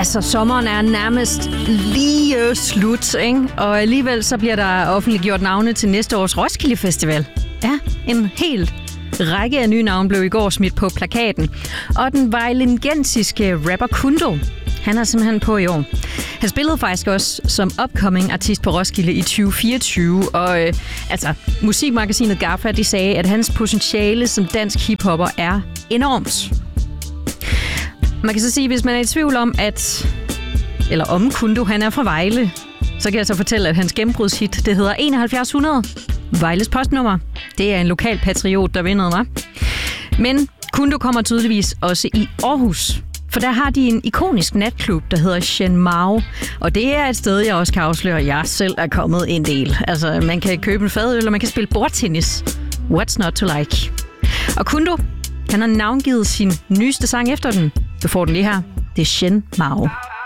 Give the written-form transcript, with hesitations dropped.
Altså, sommeren er nærmest lige slut, ikke? Og alligevel så bliver der offentliggjort navne til næste års Roskilde Festival. Ja, en helt række af nye navne blev i går smidt på plakaten. Og den vejlengensiske rapper Kundo, han er simpelthen på i år. Han spillede faktisk også som upcoming artist på Roskilde i 2024. Og musikmagasinet GAFFA, de sagde, at hans potentiale som dansk hiphopper er enormt. Man kan så sige, hvis man er i tvivl om, om Kundo, han er fra Vejle, så kan jeg så fortælle, at hans gennembrudshit, det hedder 7100. Vejles postnummer. Det er en lokal patriot, der vinder mig. Men Kundo kommer tydeligvis også i Aarhus. For der har de en ikonisk natklub, der hedder Shen Mao. Og det er et sted, jeg også kan afsløre, at jeg selv er kommet en del. Altså, man kan købe en fadøl, og man kan spille bordtennis. What's not to like? Og Kundo, han har navngivet sin nyeste sang efter den. Du får den lige her. Det er Shen Mao.